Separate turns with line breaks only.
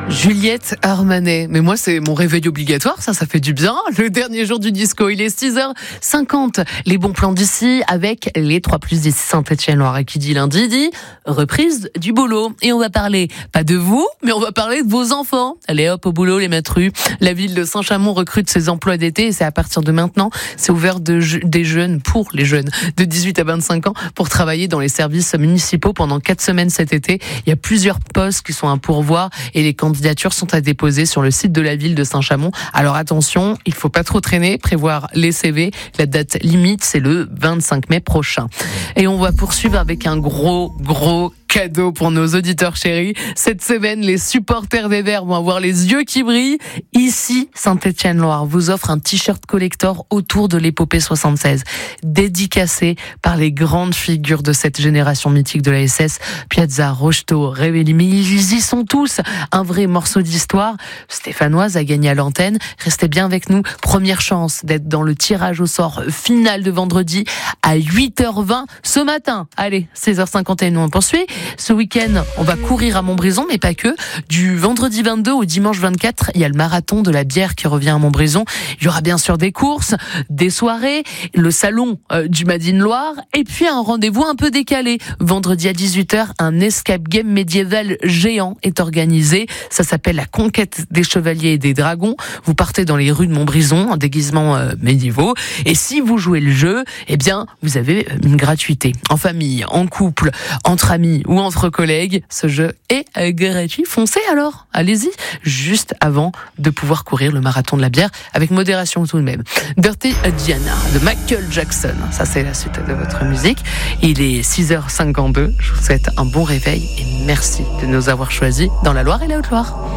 Juliette Armanet. Mais moi, c'est mon réveil obligatoire, ça fait du bien. Le dernier jour du disco, il est 6h50. Les bons plans d'ici avec les 3 plus d'ici Saint-Etienne-Loire. Et qui dit lundi dit reprise du boulot. Et on va parler, pas de vous, mais on va parler de vos enfants. Allez hop, au boulot, les matrues. La ville de Saint-Chamond recrute ses emplois d'été et c'est à partir de maintenant. C'est ouvert des jeunes, pour les jeunes de 18 à 25 ans, pour travailler dans les services municipaux pendant 4 semaines cet été. Il y a plusieurs postes qui sont à pourvoir et les candidatures sont à déposer sur le site de la ville de Saint-Chamond. Alors attention, il faut pas trop traîner, prévoir les CV. La date limite, c'est le 25 mai prochain. Et on va poursuivre avec un gros cadeau pour nos auditeurs chéris. Cette semaine, les supporters des Verts vont avoir les yeux qui brillent. Ici, Saint-Etienne-Loire vous offre un t-shirt collector autour de l'épopée 76, dédicacé par les grandes figures de cette génération mythique de la SS, Piazza, Rocheteau, Revelli. Mais ils y sont tous. Un vrai morceau d'histoire. Stéphanoise a gagné à l'antenne. Restez bien avec nous. Première chance d'être dans le tirage au sort final de vendredi à 8h20 ce matin. Allez, 16h51, on poursuit. Ce week-end, on va courir à Montbrison, mais pas que. Du vendredi 22 au dimanche 24, il y a le marathon de la bière qui revient à Montbrison. Il y aura bien sûr des courses, des soirées, le salon du Made in Loire, et puis un rendez-vous un peu décalé. Vendredi à 18h, un escape game médiéval géant est organisé. Ça s'appelle la conquête des chevaliers et des dragons. Vous partez dans les rues de Montbrison en déguisement médiévaux. Et si vous jouez le jeu, eh bien, vous avez une gratuité. En famille, en couple, entre amis ou entre collègues, ce jeu est gratuit. Foncez alors, allez-y, juste avant de pouvoir courir le marathon de la bière, avec modération tout de même. Dirty Diana de Michael Jackson, ça c'est la suite de votre musique. Il est 6h52, je vous souhaite un bon réveil et merci de nous avoir choisis dans la Loire et la Haute-Loire.